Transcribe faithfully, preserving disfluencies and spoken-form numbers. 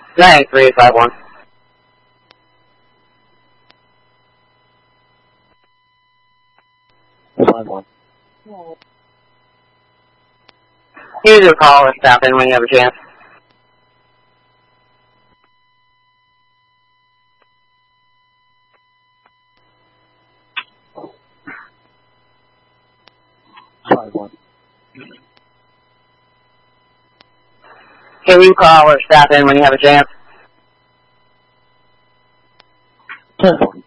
nine three eight five one. Five one. You do call or stop in when you have a chance. Five one. Can you call or stop in when you have a chance? Ten four.